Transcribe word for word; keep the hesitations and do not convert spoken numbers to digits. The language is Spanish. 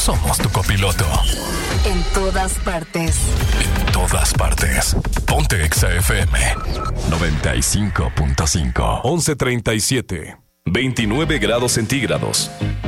somos tu copiloto. En todas partes. En todas partes. Ponte Exa F M noventa y cinco punto cinco. once treinta y siete. veintinueve grados centígrados.